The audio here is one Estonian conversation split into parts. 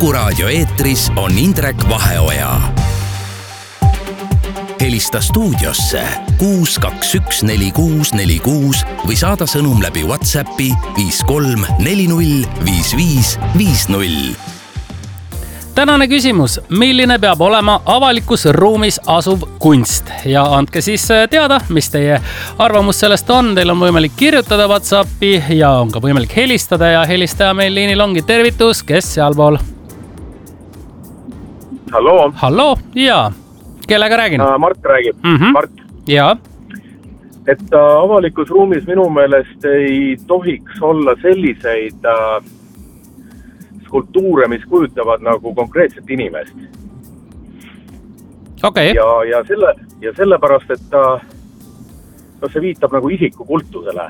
Kuku raadio eetris on Indrek Vaheoja. Helista stuudiosse 6214646 või saada sõnum läbi WhatsAppi 53405550. Tänane küsimus, milline peab olema avalikus ruumis asuv kunst? Ja andke siis teada, mis teie arvamus sellest on. Teil on võimalik kirjutada WhatsAppi ja on ka võimalik helistada ja helistaja meil liinil ongi. Tervitus, kes sealpool? Hallo, jaa. Kellega räägin? Mart räägib. Mart. Jaa. Et avalikus ruumis minu meelest ei tohiks olla selliseid skulptuure, mis kujutavad nagu konkreetset inimest. Okei. Ja sellepärast, et see viitab nagu isikukultusele.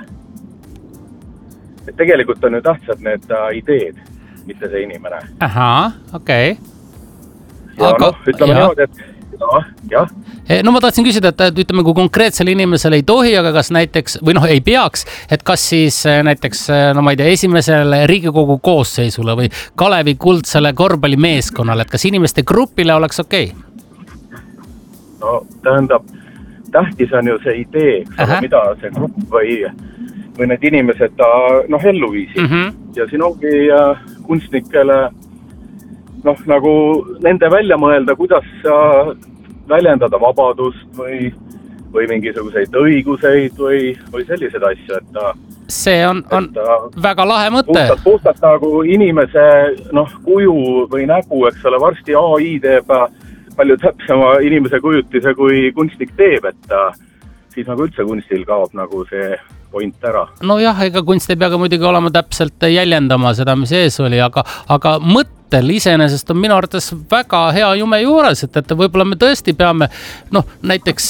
Et tegelikult on ju tähtsad need ideed, mitte see inimene. Ahaa, okei. Ja ütleme niimoodi, et jah. No ma tahtsin küsida, et ütleme, kui konkreetsele inimesele ei tohi, aga kas näiteks, või ei peaks, et kas siis näiteks, ma ei tea, esimesele Riigikogu koosseisule või Kalevi kuldsele korvpallimeeskonnale, et kas inimeste grupile oleks okei? No tähendab, tähtis on ju see idee, mida see grupp või need inimesed ellu viisid. Ja siin ongi kunstnikele nagu nende välja mõelda, kuidas väljendada vabadust või mingisuguseid õiguseid või selliseid asju, et see on väga lahe mõte. Puhtalt nagu inimese kuju või nägu, eks ole, varsti AI teeb palju täpsema inimese kujutise, kui kunstnik teeb, et siis nagu üldse kunstil kaob nagu see point ära. No jah, ega kunst ei pea ka muidugi olema täpselt jäljendama seda, mis ees oli, aga mõttel iseenesest on minu arvates väga hea jume juures, et võib-olla me tõesti peame, näiteks,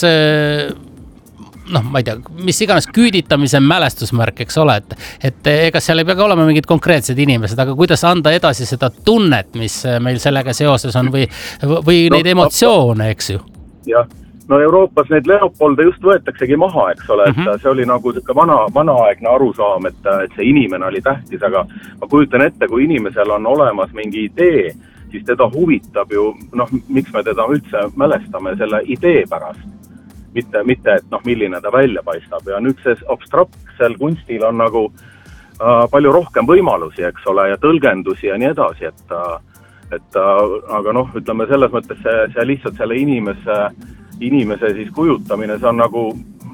ma ei tea, mis iganes küüditamise mälestusmärk, eks ole, et ega seal ei pea ka olema mingid konkreetsed inimesed, aga kuidas anda edasi seda tunnet, mis meil sellega seoses on või neid emotsioone, eks ju? Jah. No Euroopas neid Leopolde just võetaksegi maha, eks ole, et see oli nagu vanaaegne arusaam, et see inimene oli tähtis, aga ma kujutan ette, kui inimesel on olemas mingi idee, siis teda huvitab ju, miks me teda üldse mälestame selle idee pärast, mitte et milline ta välja paistab ja nüüd see abstraktsel kunstil on nagu palju rohkem võimalusi, eks ole, ja tõlgendusi ja nii edasi, aga ütleme selles mõttes see lihtsalt selle inimese siis kujutamine, see on nagu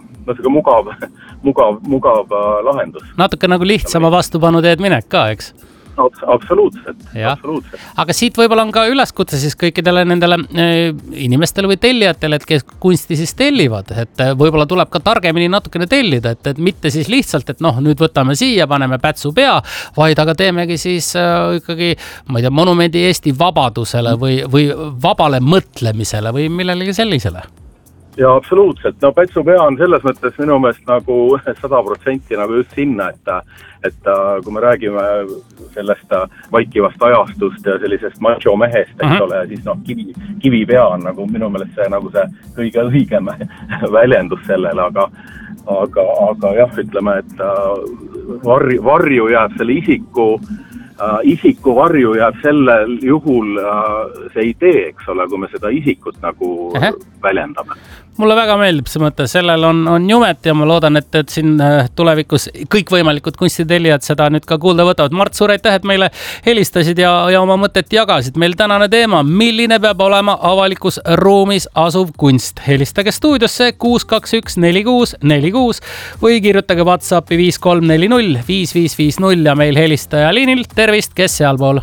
mugav lahendus. Natuke nagu lihtsama vastupanu teed minek ka, eks? Absoluutselt. Aga siit võib-olla on ka üleskutse siis kõikidele nendele inimestele või tellijatele, et kes kunsti siis tellivad, et võib-olla tuleb ka targemini natukene tellida, et mitte siis lihtsalt, et nüüd võtame siia, paneme pätsu pea, vaid aga teemegi siis ikkagi, ma ei tea, monumendi Eesti vabadusele või vabale mõtlemisele või millelegi sellisele. Ja absoluutselt. Pätsu pea on selles mõttes minu meelest nagu 100% nagu just sinna, et kui me räägime sellest vaikivast ajastust ja sellisest macho mehest, eks ole, siis kivipea on nagu minu meelest see kõige õigem väljendus sellele, aga jah, ütleme, et varju jääb selle isiku varju jääb sellel juhul see idee, eks ole, kui me seda isikut nagu väljendame. Mulle väga meeldib see mõte, sellel on jumet ja ma loodan, et siin tulevikus kõikvõimalikud kunstitellijad seda nüüd ka kuulda võtavad. Mart, suur aitäh, et meile helistasid ja oma mõtet jagasid. Meil tänane teema, milline peab olema avalikus ruumis asuv kunst. Helistage stuudiosse 6214646 või kirjutage WhatsAppi 53405550 ja meil helistaja liinil. Tervist, kes sealpool?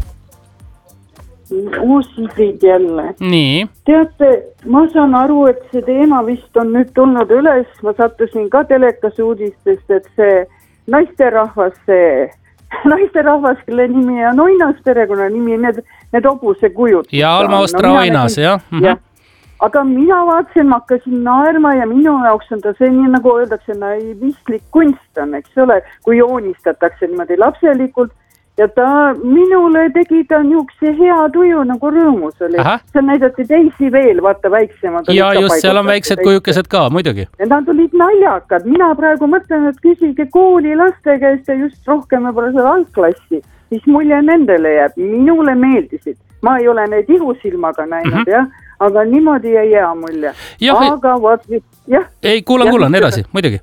Uusigrid jälle. Nii. Teate, ma saan aru, et see teema vist on nüüd tulnud üles. Ma sattusin ka telekas uudistest, et see naisterahvas, kelle nimi on Oinas, perekonna nimi, need hobuse kujud. Ja Alma Ostra Oinas, jah. Aga mina vaatasin, ma hakkasin naerma ja minu jaoks on ta see nii, nagu öeldakse, naivistlik kunst on, eks ole, kui joonistatakse niimoodi lapselikult. Ja ta minule tegi ta niisuguse hea tuju, nagu rõõmus oli. See näidati teisi veel, vaata väiksemad. Ja just, seal on väiksed kujukesed ka, muidugi. Ja nad olid naljakad. Mina praegu mõtlen, et küsige kooli laste käest ja just rohkem võib-olla seda algklassi. Siis mulje nendele jääb. Minule meeldisid. ma ei ole neid ihusilmaga näinud jah, aga niimoodi jäi hea mulje. Aga vaat, jah. Ei, kuulan edasi, muidugi.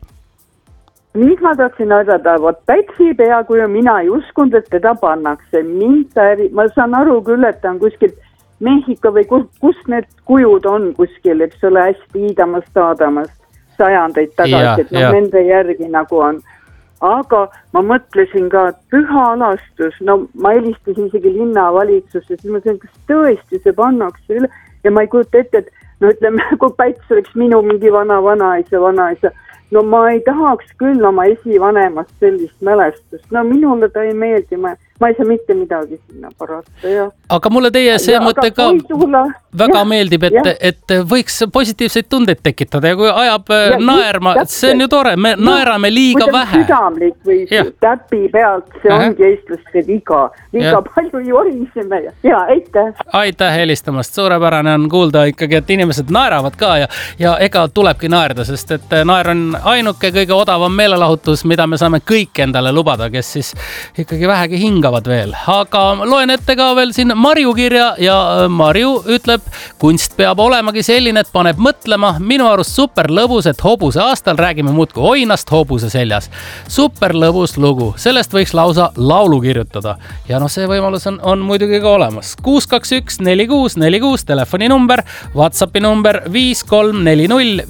Mis ma tahtsin öelda, vot Pätsi peakuju mina ei uskunud, et teda pannakse. Ma saan aru küll, et ta on kuskil Mehhiko või kus need kujud on kuskil, eks ole, hästi iidamas-taadamas sajandeid tagasi, et nende järgi nagu on. Aga ma mõtlesin ka, et püha alastus, no ma helistasin isegi linnavalitsusse, siis ma ütlesin, kas tõesti see pannakse üle ja ma ei kujuta ette, et no ütleme, kui Päts oleks minu mingi vanaisa, no ma ei tahaks küll oma esivanemast sellist mälestust, no minule ta ei meeldi, ma ei saa mitte midagi sinna parata, jah. Aga mulle teie see mõte ka väga meeldib, et võiks positiivseid tundeid tekitada ja kui ajab naerma, see on ju tore, me naerame liiga vähe. Südamlik või täpi pealt, see ongi eestlaste viga. Liiga palju jorisime ja aitäh. Aitäh helistamast, suurepärane on kuulda ikkagi, et inimesed naeravad ka ja ega tulebki naerda, sest et naer on ainuke kõige odavam meelelahutus, mida me saame kõik endale lubada, kes siis ikkagi vähegi hingavad veel. Aga loen ette ka veel siin Marju kirja ja Marju ütleb, kunst peab olemagi selline, et paneb mõtlema. Minu arust super lõbus, et hobuse aastal räägime muudku oinast hobuse seljas. Super lõbus lugu, sellest võiks lausa laulu kirjutada. Ja noh, see võimalus on muidugi ka olemas. 621-4646 telefoninumber, WhatsAppi number 5340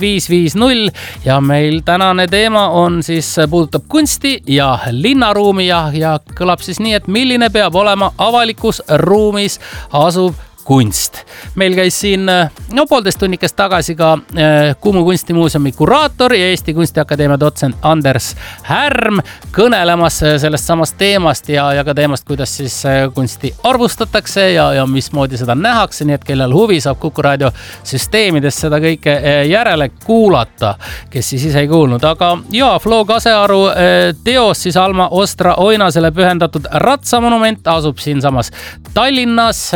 5550 ja meil tänane teema on siis puudutab kunsti ja linnaruumi ja kõlab siis nii, et milline peab olema avalikus ruumis asuv kunst. Meil käis siin 1,5 tunnikest tagasi ka Kumu kunstimuuseumi kuraator ja Eesti Kunstiakadeemia dotsent Anders Härm kõnelemas sellest samast teemast ja ka teemast, kuidas siis kunsti arvustatakse ja mismoodi seda nähakse, nii et kellel huvi saab Kuku raadio süsteemides seda kõike järele kuulata, kes siis ise ei kuulnud. Aga Flo Kasearu teos siis Alma Ostra Oinasele pühendatud ratsamonument asub siin samas Tallinnas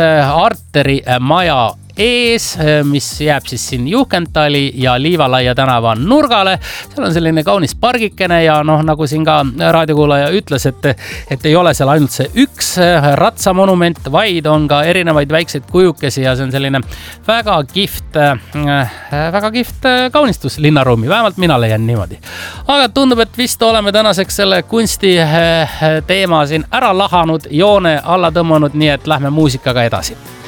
maja ees, mis jääb siis siin Juhkentali ja Liivalaia tänava nurgale. Seal on selline kaunis pargikene ja nagu siin ka raadiokuulaja ütles, et ei ole seal ainult see üks ratsamonument, vaid on ka erinevaid väikseid kujukesi ja see on selline väga kihvt kaunistus linnaruumi, vähemalt mina leian niimoodi. Aga tundub, et vist oleme tänaseks selle kunsti teema siin ära lahanud, joone alla tõmmanud, nii et lähme muusikaga edasi.